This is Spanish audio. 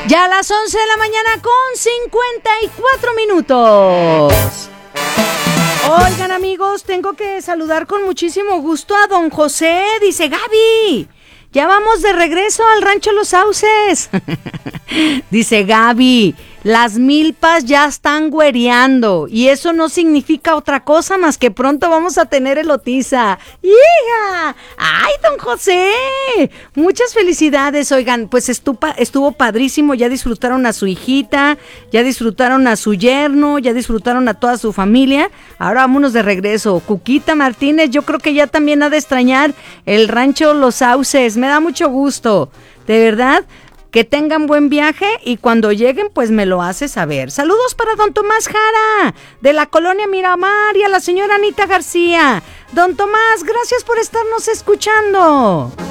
Ya a las 11 de la mañana con 54 minutos. Oigan, amigos, tengo que saludar con muchísimo gusto a don José. Dice: Gaby, ya vamos de regreso al rancho Los Sauces. Dice Gaby, las milpas ya están güereando y eso no significa otra cosa más que pronto vamos a tener elotiza. ¡Hija! ¡Ay, don José! Muchas felicidades. Oigan, pues estuvo padrísimo. Ya disfrutaron a su hijita, ya disfrutaron a su yerno, ya disfrutaron a toda su familia. Ahora vámonos de regreso. Cuquita Martínez, yo creo que ya también ha de extrañar el rancho Los Sauces. Me da mucho gusto, de verdad. Que tengan buen viaje y cuando lleguen, pues me lo hace saber. Saludos para don Tomás Jara, de la colonia Miramar, y a la señora Anita García. Don Tomás, gracias por estarnos escuchando.